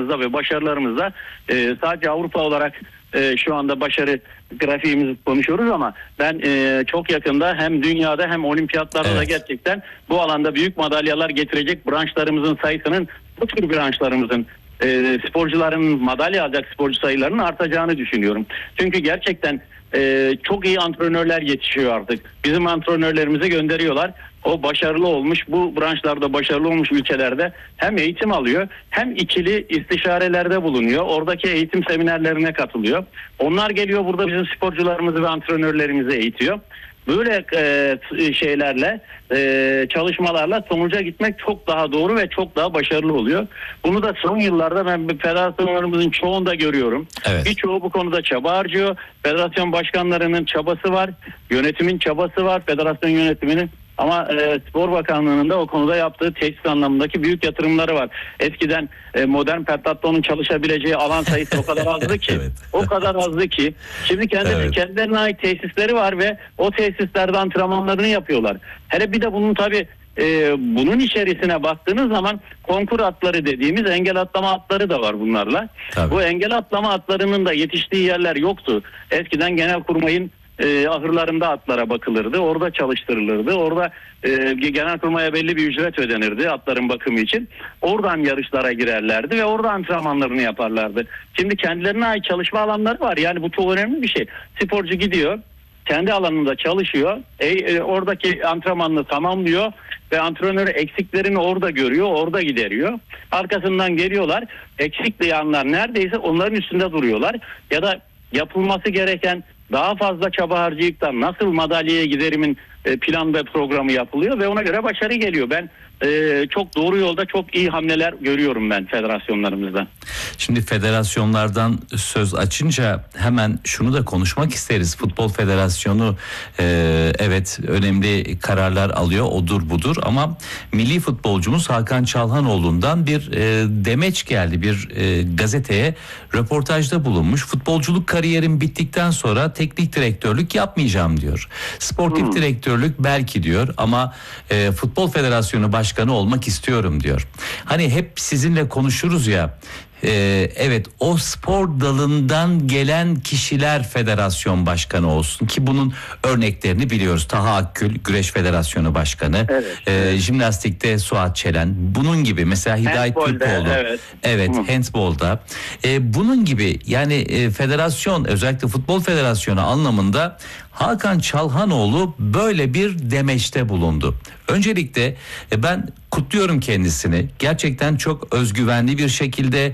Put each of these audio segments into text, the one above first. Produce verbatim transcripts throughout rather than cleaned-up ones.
başarılarımızda ve başarılarımızda e, sadece Avrupa olarak e, şu anda başarı grafiğimizi konuşuyoruz ama ben e, çok yakında hem dünyada hem olimpiyatlarda Evet. da gerçekten bu alanda büyük madalyalar getirecek branşlarımızın sayısının, bu tür branşlarımızın e, sporcuların madalya alacak sporcu sayılarının artacağını düşünüyorum. Çünkü gerçekten e, çok iyi antrenörler yetişiyor artık. Bizim antrenörlerimize gönderiyorlar. O başarılı olmuş, bu branşlarda başarılı olmuş ülkelerde hem eğitim alıyor hem ikili istişarelerde bulunuyor. Oradaki eğitim seminerlerine katılıyor. Onlar geliyor burada bizim sporcularımızı ve antrenörlerimizi eğitiyor. Böyle e, şeylerle, e, çalışmalarla sonuca gitmek çok daha doğru ve çok daha başarılı oluyor. Bunu da son yıllarda ben federasyonlarımızın çoğunda görüyorum. Evet. Birçoğu bu konuda çaba harcıyor. Federasyon başkanlarının çabası var, yönetimin çabası var, federasyon yönetiminin. Ama e, Spor Bakanlığı'nın da o konuda yaptığı tesis anlamındaki büyük yatırımları var. Eskiden e, modern pentathlonun çalışabileceği alan sayısı o kadar azdı ki, Evet. o kadar azdı ki. Şimdi kendi, Evet. kendilerine ait tesisleri var ve o tesislerde antrenmanlarını yapıyorlar. Hele bir de bunun tabii e, bunun içerisine baktığınız zaman konkur atları dediğimiz engel atlama atları da var bunlarla. Tabii. Bu engel atlama atlarının da yetiştiği yerler yoktu. Eskiden Genelkurmay'ın E, ahırlarında atlara bakılırdı. Orada çalıştırılırdı. Orada e, Genelkurmay'a belli bir ücret ödenirdi atların bakımı için. Oradan yarışlara girerlerdi ve orada antrenmanlarını yaparlardı. Şimdi kendilerine ait çalışma alanları var. Yani bu çok önemli bir şey. Sporcu gidiyor, kendi alanında çalışıyor. E, e, oradaki antrenmanını tamamlıyor ve antrenör eksiklerini orada görüyor, orada gideriyor. Arkasından geliyorlar. Eksik yanlar neredeyse onların üstünde duruyorlar. Ya da yapılması gereken daha fazla çaba harcayıp da nasıl madalyaya giderimin e, plan ve programı yapılıyor ve ona göre başarı geliyor. Ben e, çok doğru yolda çok iyi hamleler görüyorum ben federasyonlarımızda. Şimdi federasyonlardan söz açınca hemen şunu da konuşmak isteriz. Futbol Federasyonu e, evet önemli kararlar alıyor, odur budur, ama milli futbolcumuz Hakan Çalhanoğlu'ndan bir e, demeç geldi. Bir e, gazeteye röportajda bulunmuş. Futbolculuk kariyerim bittikten sonra teknik direktörlük yapmayacağım diyor. Sportif hmm. direktörlük belki diyor ama e, Futbol Federasyonu başkanı olmak istiyorum diyor. Hani hep sizinle konuşuruz ya. Ee, evet, o spor dalından gelen kişiler federasyon başkanı olsun ki bunun örneklerini biliyoruz. Taha Akgül Güreş Federasyonu Başkanı, evet, ee, evet. jimnastikte Suat Çelen, bunun gibi mesela Hidayet Türkoğlu, evet, evet handbolda, ee, bunun gibi yani e, federasyon, özellikle Futbol Federasyonu anlamında Hakan Çalhanoğlu böyle bir demeçte bulundu. Öncelikle e, ben kutluyorum kendisini. Gerçekten çok özgüvenli bir şekilde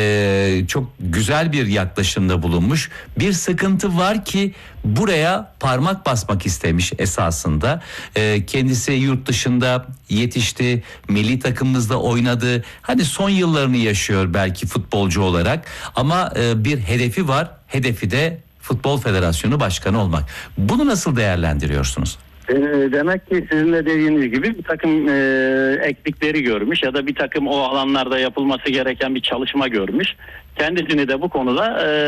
e, çok güzel bir yaklaşımda bulunmuş. Bir sıkıntı var ki buraya parmak basmak istemiş esasında. E, kendisi yurt dışında yetişti, milli takımımızda oynadı. Hani son yıllarını yaşıyor belki futbolcu olarak ama e, bir hedefi var. Hedefi de Futbol Federasyonu Başkanı olmak. Bunu nasıl değerlendiriyorsunuz? Demek ki sizin de dediğiniz gibi bir takım e, eksikleri görmüş ya da bir takım o alanlarda yapılması gereken bir çalışma görmüş. Kendisini de bu konuda e,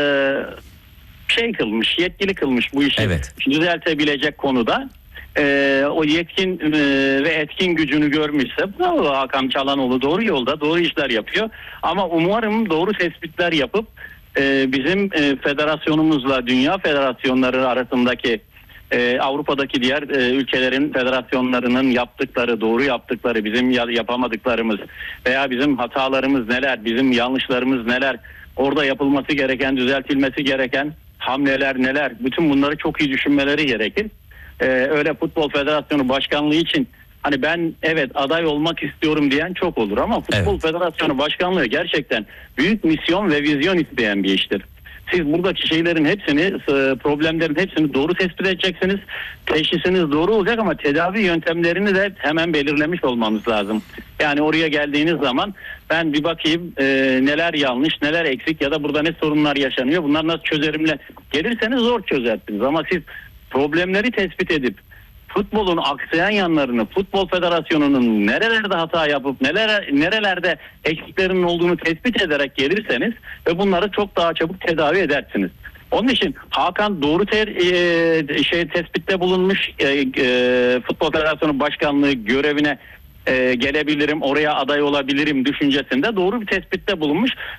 şey kılmış, yetkili kılmış bu işi evet. düzeltebilecek konuda. E, o yetkin e, ve etkin gücünü görmüşse bravo, Hakan Çalhanoğlu doğru yolda, doğru işler yapıyor. Ama umarım doğru tespitler yapıp e, bizim e, federasyonumuzla dünya federasyonları arasındaki Ee, Avrupa'daki diğer e, ülkelerin federasyonlarının yaptıkları, doğru yaptıkları, bizim yapamadıklarımız veya bizim hatalarımız neler, bizim yanlışlarımız neler, orada yapılması gereken, düzeltilmesi gereken hamleler neler, bütün bunları çok iyi düşünmeleri gerekir. Ee, öyle Futbol Federasyonu Başkanlığı için hani ben evet aday olmak istiyorum diyen çok olur ama Futbol evet. Federasyonu Başkanlığı gerçekten büyük misyon ve vizyon isteyen bir iştir. Siz buradaki şeylerin hepsini, problemlerin hepsini doğru tespit edeceksiniz. Teşhisiniz doğru olacak ama tedavi yöntemlerini de hemen belirlemiş olmanız lazım. Yani oraya geldiğiniz zaman ben bir bakayım e, neler yanlış, neler eksik ya da burada ne sorunlar yaşanıyor. Bunlar nasıl çözerimle gelirseniz zor çözersiniz. Ama siz problemleri tespit edip futbolun aksayan yanlarını, Futbol Federasyonu'nun nerelerde hata yapıp neler, nerelerde eksiklerinin olduğunu tespit ederek gelirseniz ve bunları çok daha çabuk tedavi edersiniz. Onun için Hakan doğru ter, e, şey tespitte bulunmuş, e, e, Futbol Federasyonu Başkanlığı görevine e, gelebilirim, oraya aday olabilirim düşüncesinde doğru bir tespitte bulunmuş.